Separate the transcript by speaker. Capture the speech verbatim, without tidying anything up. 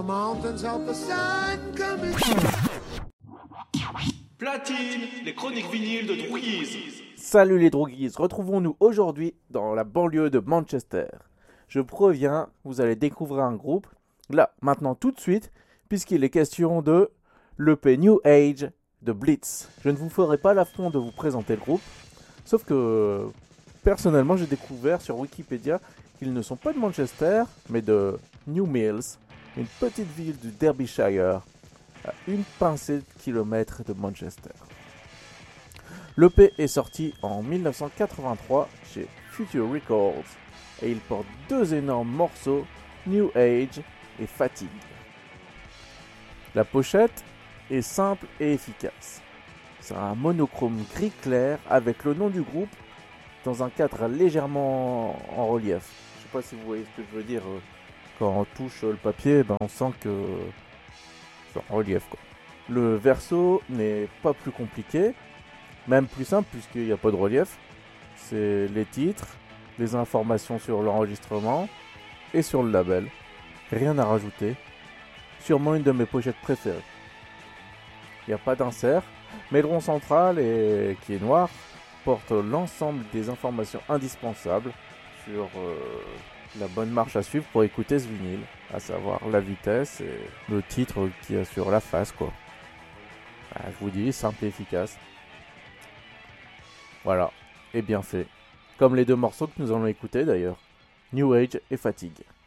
Speaker 1: mountains of the sun coming.
Speaker 2: Platine, les chroniques vinyles de Drouguise.
Speaker 3: Salut les Drouguises, retrouvons-nous aujourd'hui dans la banlieue de Manchester. Je préviens, vous allez découvrir un groupe, là, maintenant tout de suite, puisqu'il est question de l'E P New Age de Blitz. Je ne vous ferai pas l'affront de vous présenter le groupe, sauf que personnellement j'ai découvert sur Wikipédia qu'ils ne sont pas de Manchester, mais de New Mills, une petite ville du Derbyshire, à une pincée de kilomètres de Manchester. L'E P est sorti en dix-neuf cent quatre-vingt-trois chez Future Records et il porte deux énormes morceaux, New Age et Fatigue. La pochette est simple et efficace. C'est un monochrome gris clair avec le nom du groupe dans un cadre légèrement en relief. Je sais pas si vous voyez ce que je veux dire. Quand on touche le papier, ben on sent que c'est en relief, quoi. Le verso n'est pas plus compliqué, même plus simple puisqu'il n'y a pas de relief. C'est les titres, les informations sur l'enregistrement et sur le label. Rien à rajouter. Sûrement une de mes pochettes préférées. Il n'y a pas d'insert, mais le rond central, est, qui est noir, porte l'ensemble des informations indispensables sur euh, la bonne marche à suivre pour écouter ce vinyle, à savoir la vitesse et le titre qui est sur la face, quoi. Ah, je vous dis, simple et efficace. Voilà, et bien fait. Comme les deux morceaux que nous allons écouter d'ailleurs, New Age et Fatigue.